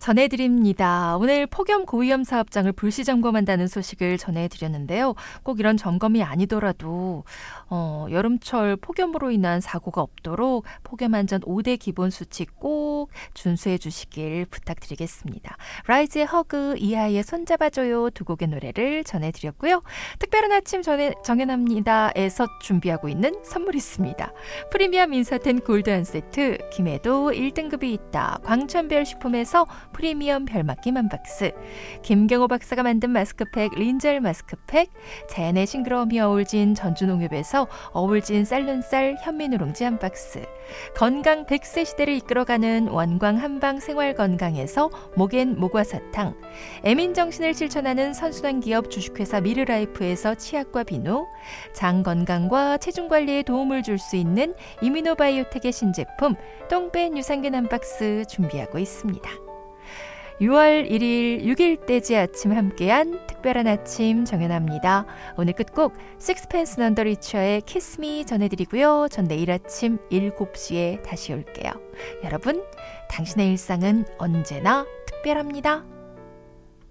전해드립니다. 오늘 폭염 고위험 사업장을 불시 점검한다는 소식을 전해드렸는데요. 꼭 이런 점검이 아니더라도 여름철 폭염으로 인한 사고가 없도록 폭염안전 5대 기본 수칙 꼭 준수해 주시길 부탁드리겠습니다. 라이즈의 허그, 이하이의 손잡아줘요 두 곡의 노래를 전해드렸고요. 특별한 아침 정연합니다에서 준비하고 있는 선물 있습니다. 프리미엄 인사텐 골드 한 세트, 김해도 1등급이 있다. 광천별 식품에서 프리미엄 별맛김 한 박스, 김경호 박사가 만든 마스크팩 린젤 마스크팩, 자연의 싱그러움이 어울진 전주농협에서 어울진 쌀눈쌀 현미누룽지 한 박스, 건강 100세 시대를 이끌어가는 원광 한방 생활건강에서 목엔 모과사탕, 애민정신을 실천하는 선순환기업 주식회사 미르라이프에서 치약과 비누, 장건강과 체중관리에 도움을 줄 수 있는 이미노바이오텍의 신제품 똥뺀 유산균 한 박스 준비하고 있습니다. 6월 1일 6일돼지 아침 함께한 특별한 아침 정연합니다. 오늘 끝곡 식스펜스 넌더 리처의 키스 미 전해드리고요. 전 내일 아침 7시에 다시 올게요. 여러분, 당신의 일상은 언제나 특별합니다.